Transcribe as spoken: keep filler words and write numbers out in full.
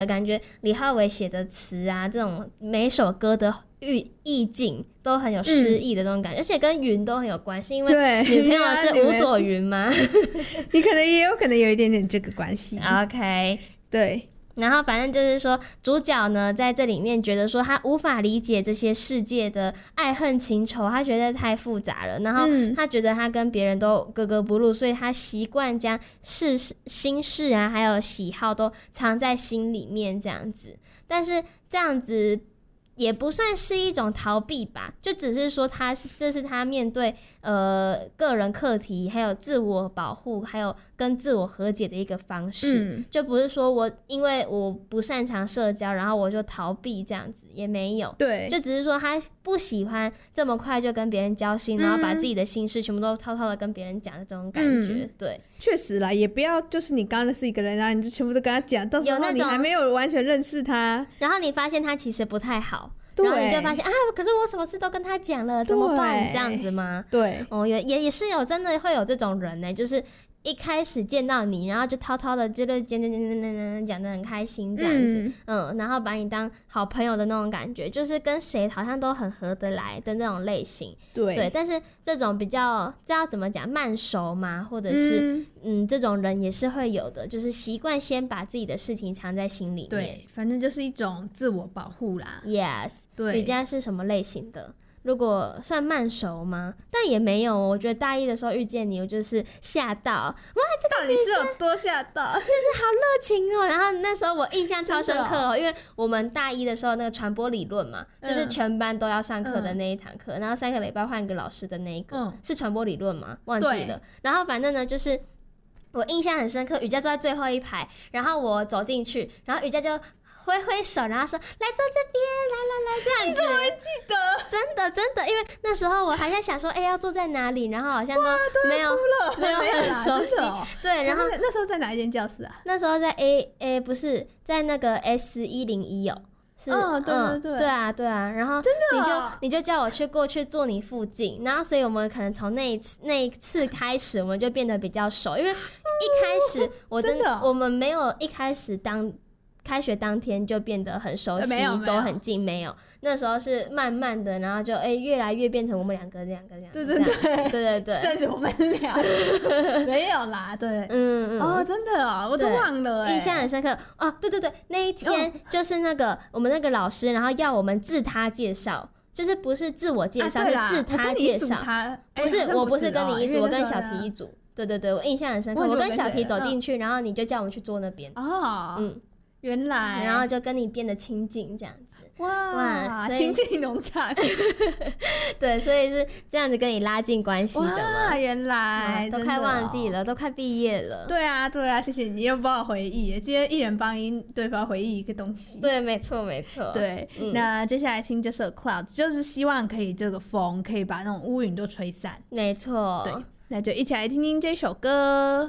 感觉李浩维写的词啊，这种每首歌的意境都很有诗意的这种感觉、嗯、而且跟云都很有关系，因为女朋友是五朵云嘛你可能也有可能有一点点这个关系。 OK， 对， 然后反正就是说主角呢在这里面觉得说他无法理解这些世界的爱恨情仇，他觉得太复杂了，然后他觉得他跟别人都格格不入、嗯、所以他习惯将事心事啊还有喜好都藏在心里面这样子，但是这样子也不算是一种逃避吧，就只是说他是这是他面对呃个人课题还有自我保护还有跟自我和解的一个方式、嗯、就不是说我因为我不擅长社交然后我就逃避这样子，也没有， 对， 就只是说他不喜欢这么快就跟别人交心、嗯、然后把自己的心事全部都滔滔的跟别人讲的这种感觉、嗯、对， 确实啦，也不要就是你刚认识一个人然后你就全部都跟他讲，到时候你还没有完全认识他， 然后你发现他其实不太好，然后你就发现啊，可是我什么事都跟他讲了，怎么办？这样子吗？ 对， 哦，也也是有真的会有这种人呢，就是一开始见到你，然后就滔滔的，就是讲讲讲讲讲讲的很开心这样子，嗯, 嗯，然后把你当好朋友的那种感觉，就是跟谁好像都很合得来的那种类型。 对， 对，但是这种比较这要怎么讲慢熟嘛，或者是 嗯, 嗯这种人也是会有的，就是习惯先把自己的事情藏在心里面。 对，反正就是一种自我保护啦。 Yes， 对， 比较是什么类型的？如果算慢熟吗？但也没有，我觉得大一的时候遇见你，我就是吓到，哇，这个女生到底是有多吓到？ 就是好热情哦。然后那时候我印象超深刻哦，因为我们大一的时候那个传播理论嘛，嗯、就是全班都要上课的那一堂课、嗯，然后三个礼拜换一个老师的那一个，嗯、是传播理论吗？忘记了。然后反正呢，就是我印象很深刻，雨佳坐在最后一排，然后我走进去，然后雨佳就挥挥手，然后说来坐这边，来来来，这样子。 你怎么会记得？ 真的真的，因为那时候我还在想说，哎、欸，要坐在哪里，然后好像都没有没有很熟悉。哦、对，然后那时候在哪一间教室啊？ 那时候在 A A 不是在那个 S 一零一哦。是， 哦，对对对、 嗯，对啊，对啊，然后真的、 哦、你就你就叫我去过去坐你附近，然后所以我们可能从那一次那一次开始，我们就变得比较熟，因为一开始我真的, 真的、哦、我们没有一开始当。开学当天就变得很熟悉，走很近，没有。那时候是慢慢的，然后就哎、欸、越来越变成我们两个两个两个， 对对对对对对， 甚至我们俩没有啦，对， 嗯嗯， 哦，真的哦，我都忘了、欸， 印象很深刻哦。对对对，那一天就是那个、哦、我们那个老师，然后要我们自他介绍。就是不是自我介绍、啊，是自他介绍。不是，我不是跟你一组，我跟小提一组。对对对，我印象很深刻。我跟小提走进去、嗯，然后你就叫我们去坐那边。 哦，嗯。原来， 然后就跟你变得亲近这样子， 哇哇，亲近农场， 对，所以是这样子跟你拉近关系的嘛。 原来、 嗯、都快忘记了，都快毕业了。 对啊，对啊，谢谢你又帮我回忆，今天一人帮对方回忆一个东西。 对，没错，没错。 对、嗯，那接下来听这首 Cloud， 就是希望可以这个风可以把那种乌云都吹散。 没错。 对，那就一起来听听这首歌。